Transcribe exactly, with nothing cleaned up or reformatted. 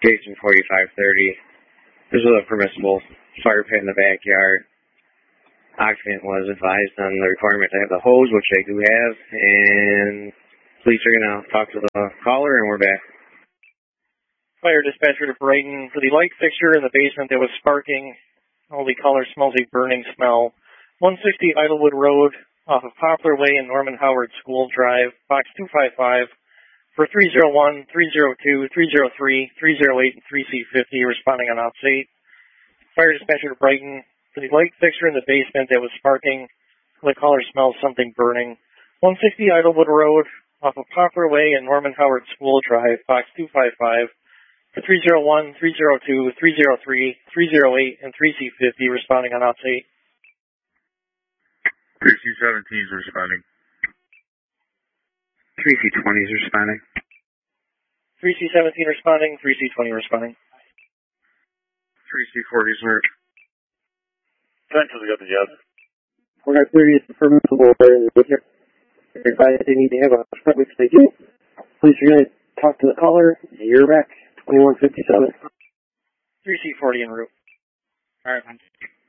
Jason forty-five thirty. This was a permissible fire pit in the backyard. Occupant was advised on the requirement to have the hose, which they do have, and police are going to talk to the caller, and we're back. Fire dispatcher to Brighton for the light fixture in the basement that was sparking. Holy color smells a burning smell. one sixty Idlewood Road off of Poplar Way and Norman Howard School Drive, box two five five for three oh one, three oh two, three oh three, three oh eight, and three C fifty responding on ops eight. Fire dispatcher to Brighton for the light fixture in the basement that was sparking. The caller smells something burning. one sixty Idlewood Road off of Poplar Way and Norman Howard School Drive, box two five five for three oh one, three oh two, three oh three, three oh eight, and three C fifty responding on ops eight. three C seventeen is responding. three C twenty is responding. three C seventeen responding, three C twenty responding. three C forty is alert. Central got the job. forty-five thirty is the permissible area with your advice they need to have a front, which they do. Police are going to talk to the caller. You're back. twenty-one fifty-seven. three C forty en route. All right, man.